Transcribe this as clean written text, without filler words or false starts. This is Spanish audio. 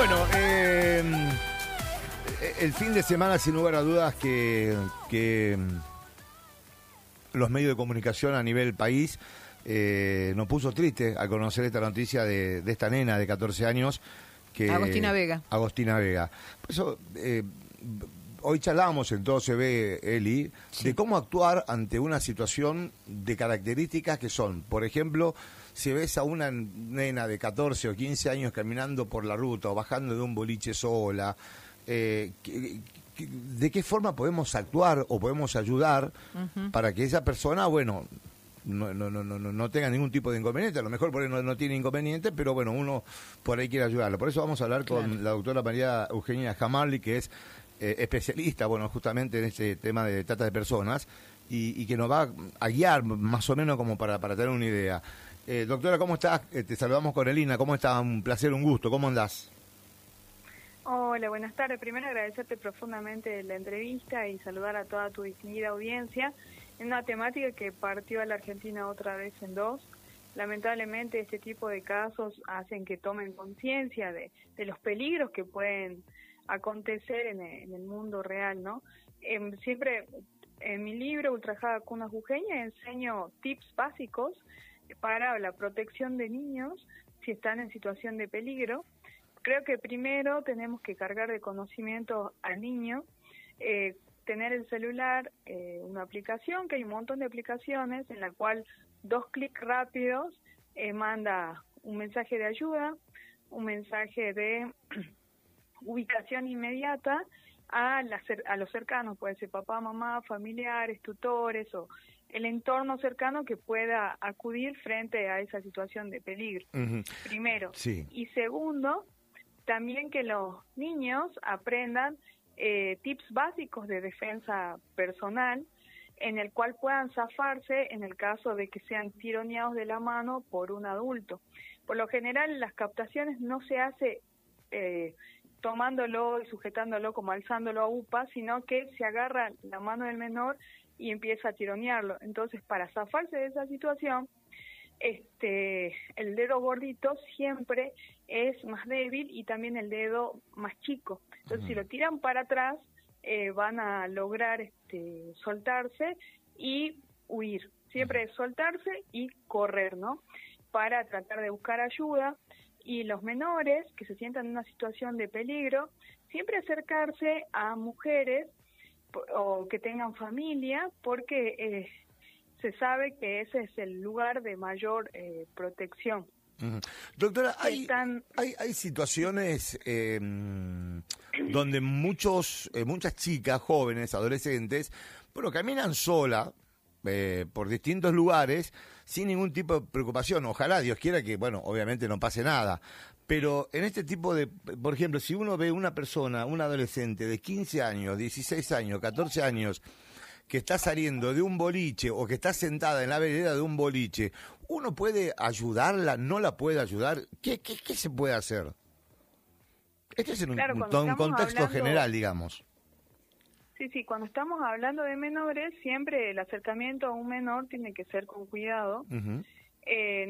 Bueno, el fin de semana, sin lugar a dudas, que los medios de comunicación a nivel país nos puso triste al conocer esta noticia de esta nena de 14 años. Agostina Vega. Agostina Vega. Por eso, hoy charlábamos en Todo se ve, Eli, sí, de cómo actuar ante una situación de características que son, por ejemplo, si ves a una nena de 14 o 15 años caminando por la ruta o bajando de un boliche sola, ¿de qué forma podemos actuar o podemos ayudar para que esa persona, bueno, no tenga ningún tipo de inconveniente? A lo mejor por ahí no tiene inconveniente, pero bueno, uno por ahí quiere ayudarlo. Por eso vamos a hablar con la doctora María Eugenia Jamarly, que es especialista, bueno, justamente en este tema de trata de personas, y que nos va a guiar más o menos como para tener una idea. Doctora, ¿cómo estás? Te saludamos con Elina. ¿Cómo estás? Un placer, un gusto. ¿Cómo andás? Hola, buenas tardes. Primero agradecerte profundamente la entrevista y saludar a toda tu distinguida audiencia en una temática que partió a la Argentina otra vez en dos. Lamentablemente este tipo de casos hacen que tomen conciencia de los peligros que pueden acontecer en el mundo real, ¿no? Siempre en mi libro Ultrajada Cuna Jujeña enseño tips básicos para la protección de niños si están en situación de peligro. Creo que primero tenemos que cargar de conocimiento al niño, tener el celular, una aplicación, que hay un montón de aplicaciones en la cual 2 clics rápidos manda un mensaje de ayuda, un mensaje de ubicación inmediata a los cercanos, puede ser papá, mamá, familiares, tutores o el entorno cercano que pueda acudir frente a esa situación de peligro. Primero. Sí. Y segundo, también que los niños aprendan tips básicos de defensa personal en el cual puedan zafarse en el caso de que sean tironeados de la mano por un adulto. Por lo general las captaciones no se hace tomándolo y sujetándolo como alzándolo a UPA, sino que se agarra la mano del menor y empieza a tironearlo. Entonces, para zafarse de esa situación, el dedo gordito siempre es más débil y también el dedo más chico. Entonces, si lo tiran para atrás, van a lograr soltarse y huir. Siempre es soltarse y correr, ¿no? Para tratar de buscar ayuda. Y los menores que se sientan en una situación de peligro, siempre acercarse a mujeres o que tengan familia, porque se sabe que ese es el lugar de mayor protección. Doctora, hay situaciones donde muchas chicas, jóvenes, adolescentes, bueno, caminan sola por distintos lugares sin ningún tipo de preocupación. Ojalá, Dios quiera que, bueno, obviamente no pase nada. Pero en este tipo de, por ejemplo, si uno ve una persona, un adolescente de 15 años, 16 años, 14 años, que está saliendo de un boliche o que está sentada en la vereda de un boliche, ¿uno puede ayudarla? ¿No la puede ayudar? ¿Qué se puede hacer? Este es un contexto general, digamos. Sí, cuando estamos hablando de menores, siempre el acercamiento a un menor tiene que ser con cuidado.